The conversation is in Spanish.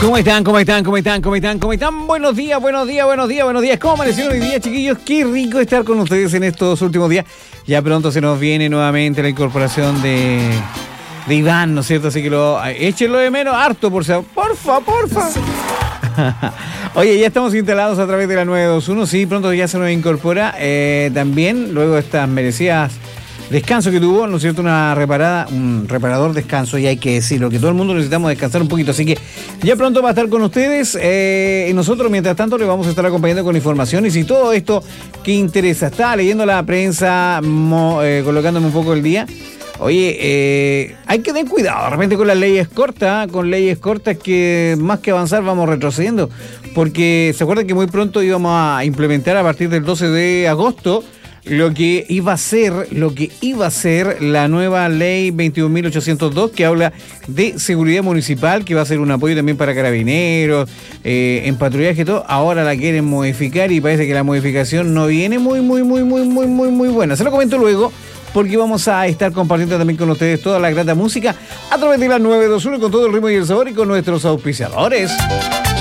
¿Cómo están? Buenos días. ¿Cómo amanecieron hoy día, chiquillos? Qué rico estar con ustedes en estos últimos días. Ya pronto se nos viene nuevamente la incorporación de Iván, ¿no es cierto? Así que échenlo de menos harto, porfa. Oye, ya estamos instalados a través de la 921. Sí, pronto ya se nos incorpora. También, luego de estas merecidas descanso que tuvo, ¿no es cierto? Un reparador descanso, y hay que decirlo, que todo el mundo necesitamos descansar un poquito, así que ya pronto va a estar con ustedes, y nosotros mientras tanto le vamos a estar acompañando con informaciones y todo esto que interesa. Estaba leyendo la prensa, colocándome un poco el día. Oye, hay que tener cuidado de repente con las leyes cortas, que más que avanzar vamos retrocediendo, porque se acuerdan que muy pronto íbamos a implementar a partir del 12 de agosto lo que iba a ser la nueva ley 21.802, que habla de seguridad municipal, que va a ser un apoyo también para carabineros, en patrullaje y todo. Ahora la quieren modificar y parece que la modificación no viene muy buena. Se lo comento luego, porque vamos a estar compartiendo también con ustedes toda la grata música a través de la 921 con todo el ritmo y el sabor y con nuestros auspiciadores.